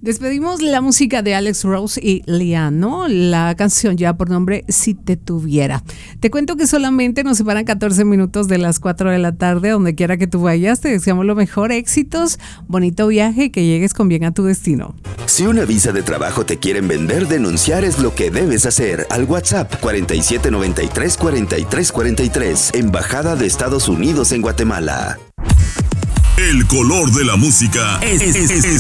Despedimos la música de Alex Rose y Liano, la canción ya por nombre Si te tuviera. Te cuento que solamente nos separan 14 minutos de las 4 de la tarde. Donde quiera que tú vayas, te deseamos lo mejor, éxitos, bonito viaje y que llegues con bien a tu destino. Si una visa de trabajo te quieren vender, denunciar es lo que debes hacer. Al WhatsApp 4793-4343, Embajada de Estados Unidos en Guatemala. El color de la música es